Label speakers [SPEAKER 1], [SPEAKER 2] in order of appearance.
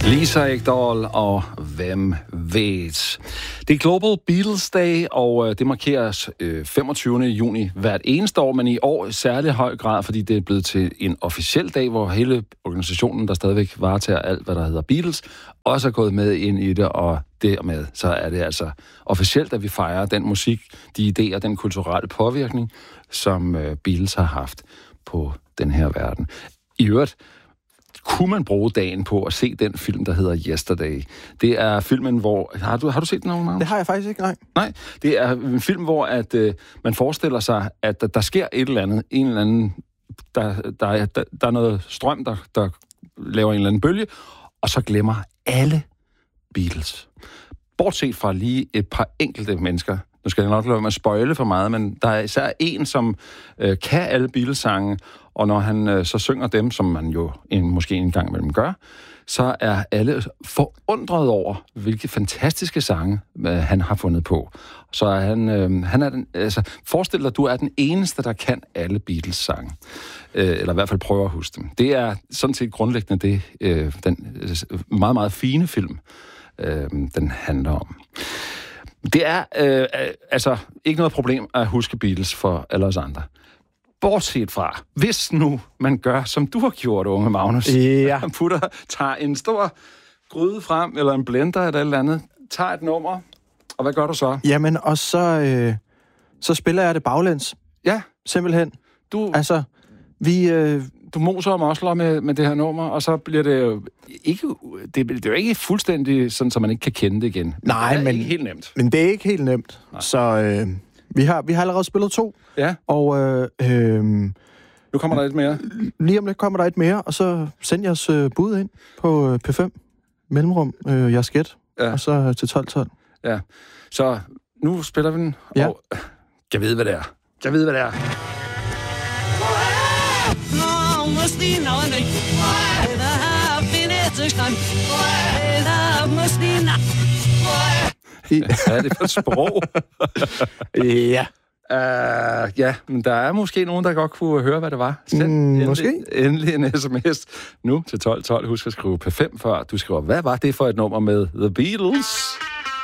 [SPEAKER 1] Lisa Ekdahl og Hvem ved? Det er Global Beatles Day, og det markeres 25. juni hvert eneste år, men i år i særlig høj grad, fordi det er blevet til en officiel dag, hvor hele organisationen, der stadigvæk varetager alt, hvad der hedder Beatles, også er gået med ind i det, og dermed så er det altså officielt, at vi fejrer den musik, de idéer, den kulturelle påvirkning, som Beatles har haft på den her verden. I øvrigt, kunne man bruge dagen på at se den film, der hedder Yesterday. Det er filmen, hvor... Har du set den nogen, Magnus?
[SPEAKER 2] Det har jeg faktisk ikke, nej.
[SPEAKER 1] Nej, det er en film, hvor at, man forestiller sig, at der sker et eller andet, en eller anden... Der er noget strøm, der laver en eller anden bølge, og så glemmer alle Beatles. Bortset fra lige et par enkelte mennesker. Nu skal jeg nok lade mig spoile for meget, men der er især en, som kan alle Beatles-sange, og når han så synger dem, som man jo måske en gang imellem gør, så er alle forundret over, hvilke fantastiske sange han har fundet på. Så han er den, altså, forestil dig, du er den eneste, der kan alle Beatles-sange. Eller i hvert fald prøver at huske dem. Det er sådan set grundlæggende det, den meget, meget fine film, den handler om. Det er altså ikke noget problem at huske Beatles for alle os andre. Bortset fra, hvis nu man gør, som du har gjort, unge Magnus.
[SPEAKER 2] Ja.
[SPEAKER 1] Man tager en stor gryde frem, eller en blender eller andet, tager et nummer, og hvad gør du så?
[SPEAKER 2] Jamen, og så spiller jeg det baglæns.
[SPEAKER 1] Ja.
[SPEAKER 2] Simpelthen.
[SPEAKER 1] Du moser og mosler med det her nummer, og så bliver det jo ikke... Det er jo ikke fuldstændig sådan, så man ikke kan kende det igen.
[SPEAKER 2] Nej,
[SPEAKER 1] det er ikke helt nemt.
[SPEAKER 2] Men det er ikke helt nemt. Nej. Så vi har allerede spillet 2.
[SPEAKER 1] Ja.
[SPEAKER 2] Og
[SPEAKER 1] nu kommer der lidt mere.
[SPEAKER 2] Lige om lidt kommer der et mere, og så send jeres bud ind på P5 mellemrum, jeres gæt, ja. Og så til 12:12.
[SPEAKER 1] Ja. Så nu spiller vi den, ja. Og jeg ved, hvad det er. Hvad er det for et sprog?
[SPEAKER 2] Ja.
[SPEAKER 1] Ja, men der er måske nogen, der godt kunne høre, hvad det var.
[SPEAKER 2] Måske.
[SPEAKER 1] Endelig en sms nu til 12:12. Husk at skrive P5 før. Du skriver, hvad var det for et nummer med The Beatles?